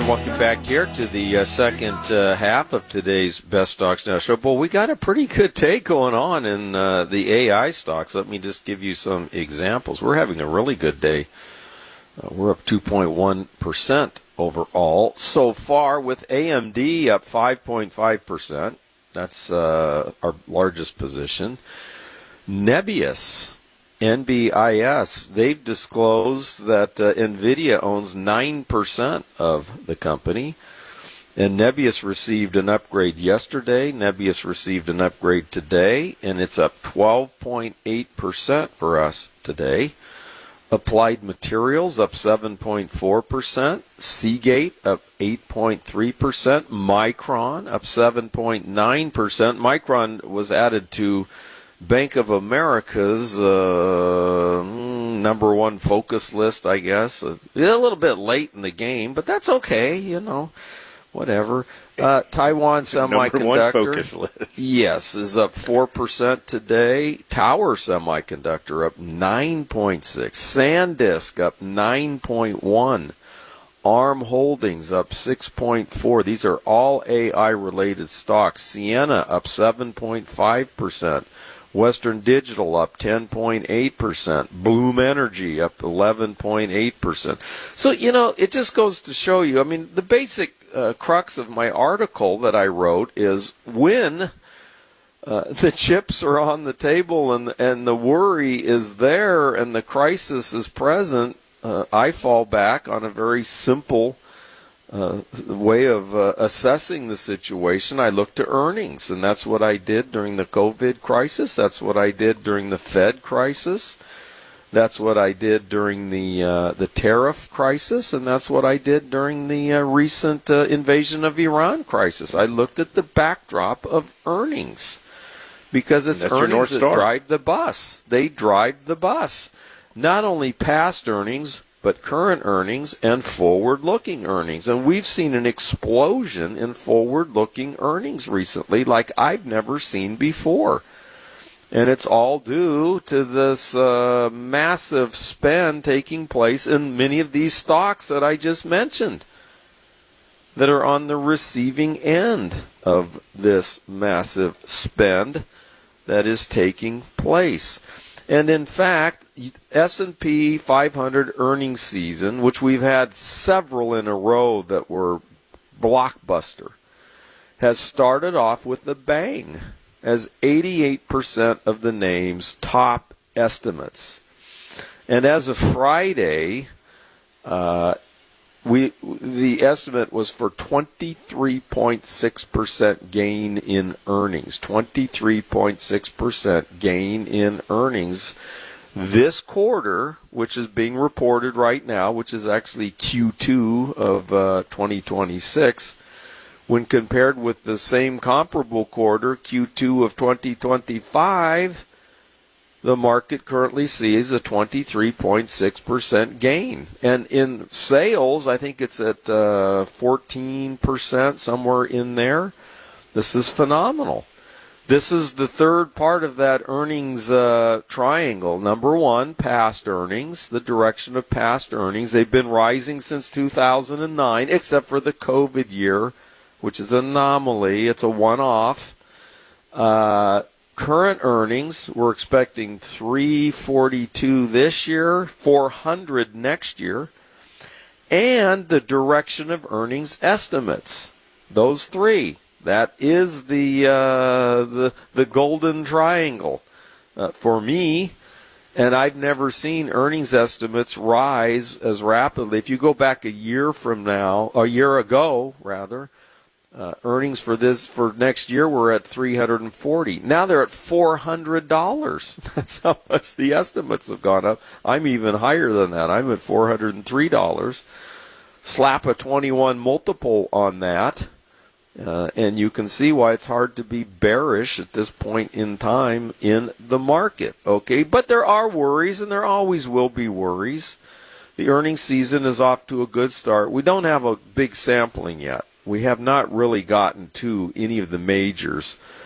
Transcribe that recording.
Welcome back here to the second half of today's Best Stocks Now show. But we got a pretty good day going on in the AI stocks. Let me just give you some examples. We're having a really good day. We're up 2.1% overall so far, with AMD up 5.5%. That's our largest position. Nebius, NBIS, they've disclosed that NVIDIA owns 9% of the company. And Nebius received an upgrade yesterday. Nebius received an upgrade today, and it's up 12.8% for us today. Applied Materials up 7.4%. Seagate up 8.3%. Micron up 7.9%. Micron was added to Bank of America's number one focus list, I guess. A little bit late in the game, but that's okay, whatever. Taiwan Semiconductor, number one focus list. Yes, is up 4% today. Tower Semiconductor up 9.6%. SanDisk up 9.1%. ARM Holdings up 6.4%. These are all AI-related stocks. Ciena up 7.5%. Western Digital up 10.8%. Bloom Energy up 11.8%. So, it just goes to show you, the basic crux of my article that I wrote is when the chips are on the table and the worry is there and the crisis is present, I fall back on a very simple way of assessing the situation. I look to earnings, and that's what I did during the COVID crisis. That's what I did during the Fed crisis. That's what I did during the tariff crisis, and that's what I did during the recent invasion of Iran crisis. I looked at the backdrop of earnings because it's earnings that drive the bus. They drive the bus. Not only past earnings, but current earnings and forward-looking earnings. And we've seen an explosion in forward-looking earnings recently like I've never seen before. And it's all due to this massive spend taking place in many of these stocks that I just mentioned that are on the receiving end of this massive spend that is taking place. And in fact, S&P 500 earnings season, which we've had several in a row that were blockbuster, has started off with a bang as 88% of the names top estimates. And as of Friday, the estimate was for 23.6% gain in earnings. 23.6% gain in earnings this quarter, which is being reported right now, which is actually Q2 of 2026, when compared with the same comparable quarter, Q2 of 2025, the market currently sees a 23.6% gain. And in sales, I think it's at 14%, somewhere in there. This is phenomenal. This is the third part of that earnings triangle. Number one, past earnings, the direction of past earnings. They've been rising since 2009, except for the COVID year, which is an anomaly. It's a one-off. Current earnings, we're expecting 342 this year, 400 next year. And the direction of earnings estimates. Those three. That is the golden triangle for me, and I've never seen earnings estimates rise as rapidly. If you go back a year ago, earnings for next year were at $340. Now they're at $400. That's how much the estimates have gone up. I'm even higher than that. I'm at $403. Slap a 21 multiple on that. And you can see why it's hard to be bearish at this point in time in the market, okay? But there are worries, and there always will be worries. The earnings season is off to a good start. We don't have a big sampling yet. We have not really gotten to any of the majors.